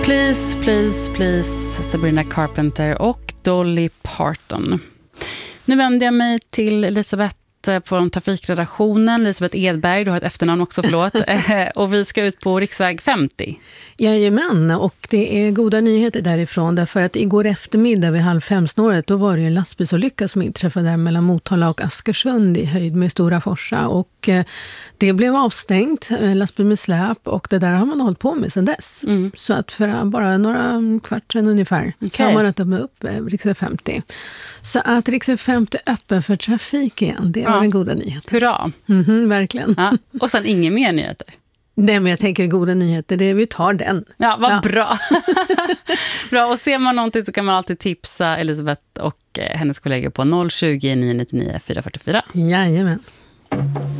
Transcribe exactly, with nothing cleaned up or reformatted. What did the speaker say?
Please, please, please, Sabrina Carpenter och Dolly Parton. Nu vänder jag mig till Elisabeth på trafikredaktionen. Elisabeth Edberg, du har ett efternamn också, förlåt. Och vi ska ut på riksväg femtio. Jajamän, och det är goda nyheter därifrån, därför att igår eftermiddag vid halv fem snåret då var det en lastbilsolycka som inträffade där mellan Motala och Askersund i höjd med Stora Forsa, och det blev avstängt, lastbil med släp, och det där har man hållit på med sedan dess. Mm. Så att för bara några kvart sedan ungefär okay. så har man öppnat upp riksväg femtio. Så att riksväg femtio är öppen för trafik igen, det är ja. en goda nyhet. Hurra! Mm-hmm, verkligen. Ja. Och sen inga mer nyheter. Nej, men jag tänker goda nyheter, det, vi tar den. Ja, vad ja. bra. Bra, och ser man någonting så kan man alltid tipsa Elisabeth och hennes kollegor på noll tjugo, nio nio nio, fyra fyra fyra. Jajamän.